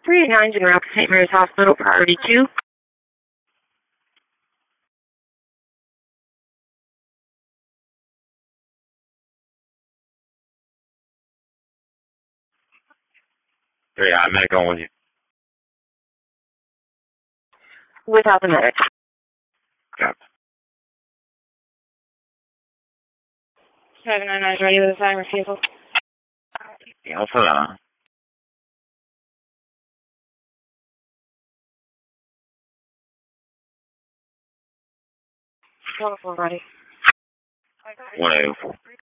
389 General St. Mary's Hospital, priority 2. Yeah, I'm medic going with you. Without the medic. Got 799 is ready with a sign refusal. Yeah, I'll put it on. Wonderful, ready. 184.